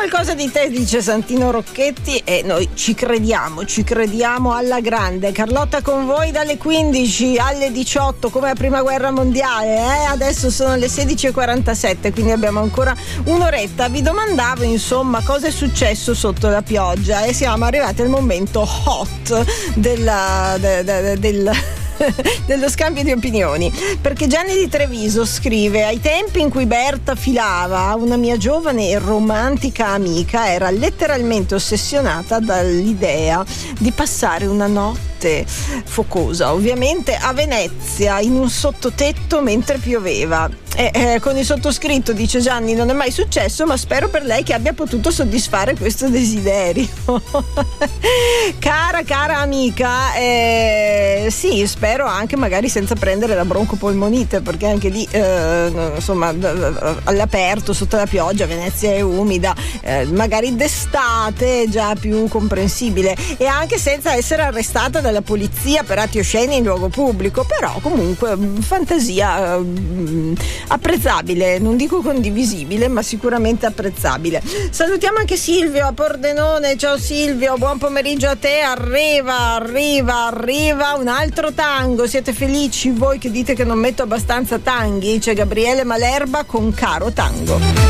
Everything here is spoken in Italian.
qualcosa di te, dice Santino Rocchetti, e noi ci crediamo alla grande. Carlotta con voi dalle 15 alle 18 come a prima guerra mondiale, adesso sono le 16:47, quindi abbiamo ancora un'oretta. Vi domandavo insomma cosa è successo sotto la pioggia e siamo arrivati al momento hot dello scambio di opinioni, perché Gianni di Treviso scrive: ai tempi in cui Berta filava, una mia giovane e romantica amica era letteralmente ossessionata dall'idea di passare una notte focosa, ovviamente a Venezia, in un sottotetto mentre pioveva. Con il sottoscritto, dice Gianni, non è mai successo, ma spero per lei che abbia potuto soddisfare questo desiderio. cara amica, sì, spero anche magari senza prendere la broncopolmonite, perché anche lì insomma all'aperto sotto la pioggia, Venezia è umida, magari d'estate è già più comprensibile, e anche senza essere arrestata dalla polizia per atti osceni in luogo pubblico, però comunque fantasia apprezzabile, non dico condivisibile, ma sicuramente apprezzabile. Salutiamo anche Silvio a Pordenone. Ciao Silvio, buon pomeriggio a te. Arriva un altro tango. Siete felici voi che dite che non metto abbastanza tanghi? C'è Gabriele Malerba con Caro Tango.